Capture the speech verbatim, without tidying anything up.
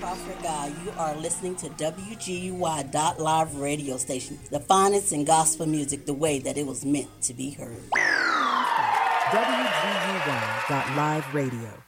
Prophet God. You are listening to W G U Y dot live radio station, the finest in gospel music the way that it was meant to be heard. W G U Y dot live radio.